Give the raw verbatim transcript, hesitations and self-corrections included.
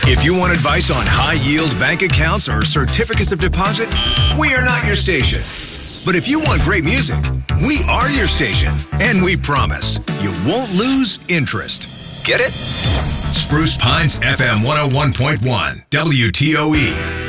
If you want advice on high-yield bank accounts or certificates of deposit, we are not your station. But if you want great music, we are your station. And we promise you won't lose interest. Get it? Spruce Pines F M one oh one point one, W T O E.